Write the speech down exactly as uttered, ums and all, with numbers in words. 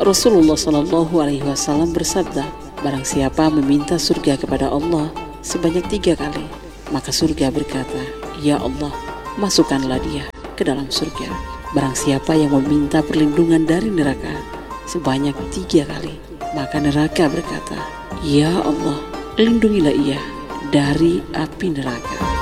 Rasulullah Shallallahu Alaihi Wasallam bersabda, barang siapa meminta surga kepada Allah sebanyak tiga kali, maka surga berkata, ya Allah, masukkanlah dia ke dalam surga. Barang siapa yang meminta perlindungan dari neraka sebanyak tiga kali, maka neraka berkata, ya Allah, lindungilah ia dari api neraka.